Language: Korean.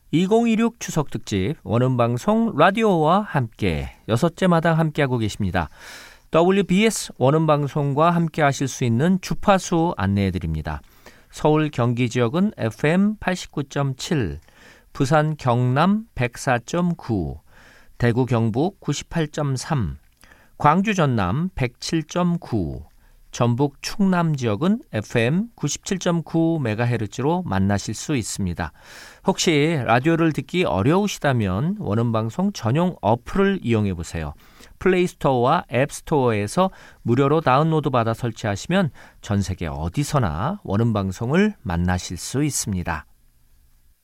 2016 추석 특집 원음방송 라디오와 함께 6째 마당 함께하고 계십니다. WBS 원음방송과 함께 하실 수 있는 주파수 안내해드립니다. 서울 경기 지역은 FM 89.7, 부산 경남 104.9, 대구 경북 98.3, 광주 전남 107.9, 전북 충남 지역은 FM 97.9MHz로 만나실 수 있습니다. 혹시 라디오를 듣기 어려우시다면 원음방송 전용 어플을 이용해 보세요. 플레이스토어와 앱스토어에서 무료로 다운로드 받아 설치하시면 전 세계 어디서나 원음방송을 만나실 수 있습니다.